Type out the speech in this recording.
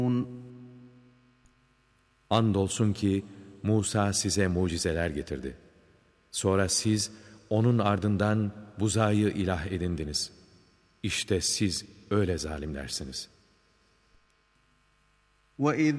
Andolsun ki Musa size mucizeler getirdi. Sonra siz onun ardından buzağıyı ilah edindiniz. İşte siz öyle zalimlersiniz. وَإِذْ